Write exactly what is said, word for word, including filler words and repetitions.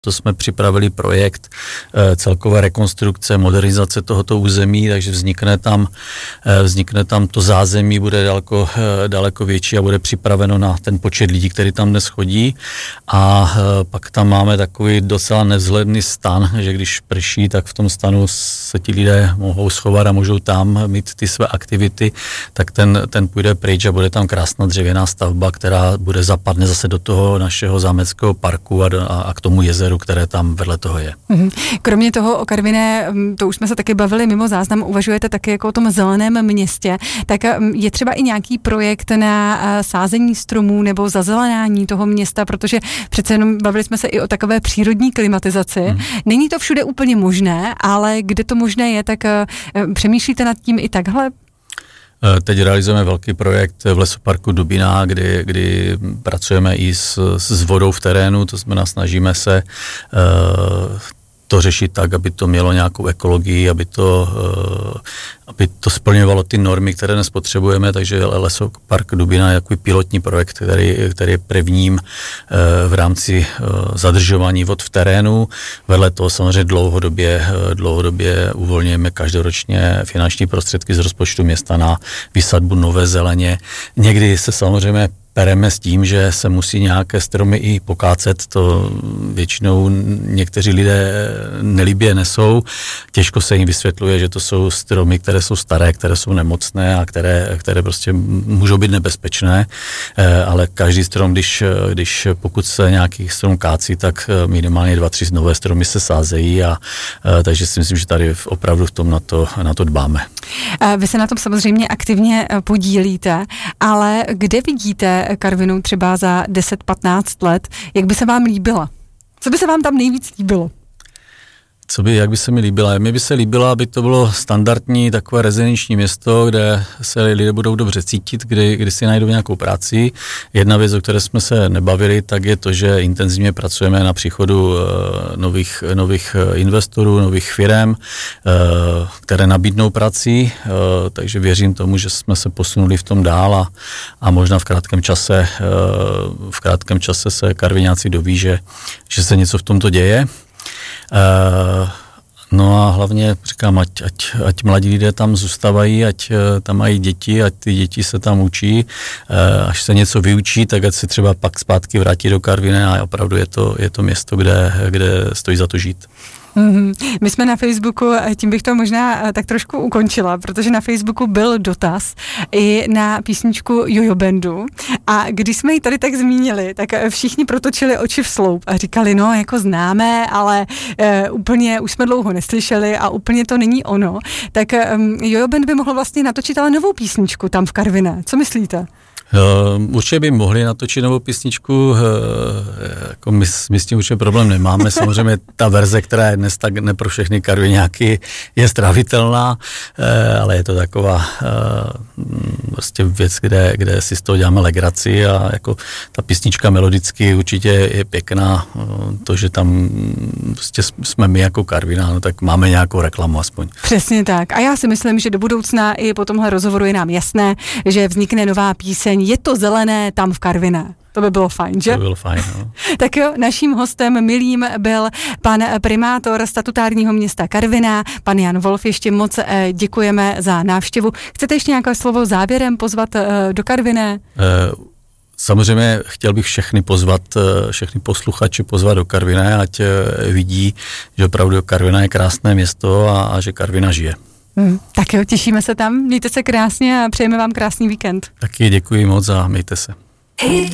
To jsme připravili projekt e, celkové rekonstrukce, modernizace tohoto území, takže vznikne tam, e, vznikne tam to zázemí, bude daleko, e, daleko větší a bude připraveno na ten počet lidí, který tam dnes chodí. A e, pak tam máme takový docela nevzhledný stan, že když prší, tak v tom stanu se ti lidé mohou schovat a můžou tam mít ty své aktivity, tak ten, ten půjde pryč a bude tam krásná dřevěná stavba, která bude zapadne zase do toho našeho zámeckého parku a, do, a, a k tomu jezeru, které tam vedle toho je. Kromě toho o Karviné, to už jsme se taky bavili mimo záznam, uvažujete taky jako o tom zeleném městě, tak je třeba i nějaký projekt na sázení stromů nebo zazelenání toho města, protože přece jenom bavili jsme se i o takové přírodní klimatizaci. Hmm. Není to všude úplně možné, ale kde to možné je, tak přemýšlíte nad tím i takhle? Teď realizujeme velký projekt v lesoparku Dubina, kdy, kdy pracujeme i s, s vodou v terénu, to znamená, snažíme se uh, to řešit tak, aby to mělo nějakou ekologii, aby to, uh, aby to splňovalo ty normy, které dnes potřebujeme, takže lesopark Dubina je takový pilotní projekt, který, který je prvním uh, v rámci uh, zadržování vod v terénu. Vedle toho samozřejmě dlouhodobě, uh, dlouhodobě uvolňujeme každoročně finanční prostředky z rozpočtu města na výsadbu nové zeleně. Někdy se samozřejmě pereme s tím, že se musí nějaké stromy i pokácet, to většinou někteří lidé nelibě nesou. Těžko se jim vysvětluje, že to jsou stromy, které jsou staré, které jsou nemocné a které, které prostě můžou být nebezpečné, ale každý strom, když, když pokud se nějaký strom kácí, tak minimálně dva, tři nové stromy se sázejí a takže si myslím, že tady opravdu v tom na to, na to dbáme. Vy se na tom samozřejmě aktivně podílíte, ale kde vidíte Karvinu třeba za deset patnáct let, jak by se vám líbila? Co by se vám tam nejvíc líbilo? Co by, jak by se mi líbila? Mně by se líbilo, aby to bylo standardní takové rezidenční město, kde se lidé budou dobře cítit, kdy, kdy si najdou nějakou práci. Jedna věc, o které jsme se nebavili, tak je to, že intenzivně pracujeme na příchodu uh, nových, nových investorů, nových firem, uh, které nabídnou práci, uh, takže věřím tomu, že jsme se posunuli v tom dál a, a možná v krátkém čase, uh, v krátkém čase se Karviňáci doví, že, že se něco v tomto děje. Uh, no a hlavně říkám, ať, ať, ať mladí lidé tam zůstávají, ať uh, tam mají děti, ať ty děti se tam učí, uh, až se něco vyučí, tak ať se třeba pak zpátky vrátí do Karviné a opravdu je to, je to město, kde, kde stojí za to žít. Mm-hmm. My jsme na Facebooku, tím bych to možná tak trošku ukončila, protože na Facebooku byl dotaz i na písničku Jojo Bandu a když jsme ji tady tak zmínili, tak všichni protočili oči v sloup a říkali, no jako známe, ale e, úplně už jsme dlouho neslyšeli a úplně to není ono. Tak e, Jojo Band by mohl vlastně natočit ale novou písničku tam v Karviné. Co myslíte? Uh, určitě by mohli natočit novou písničku, uh, jako my, my s tím určitě problém nemáme, samozřejmě ta verze, která je dnes tak ne pro všechny Karviňáky, je stravitelná, uh, ale je to taková uh, vlastně věc, kde, kde si z toho děláme legraci a jako ta písnička melodicky určitě je pěkná, uh, to, že tam vlastně jsme my jako Karviná, no, tak máme nějakou reklamu aspoň. Přesně tak a já si myslím, že do budoucna i po tomhle rozhovoru je nám jasné, že vznikne nová píseň Je to zelené tam v Karviné. To by bylo fajn, že? To by bylo fajn, no. Tak jo, naším hostem milým byl pan primátor statutárního města Karviná, pan Jan Wolf. Ještě moc děkujeme za návštěvu. Chcete ještě nějaké slovo závěrem pozvat do Karviné? Uh, samozřejmě chtěl bych všechny pozvat, všechny posluchače pozvat do Karviné, ať vidí, že opravdu Karviná je krásné město a, a že Karviná žije. Hmm, tak jo, těšíme se tam, mějte se krásně a přejeme vám krásný víkend. Taky děkuji moc a mějte se.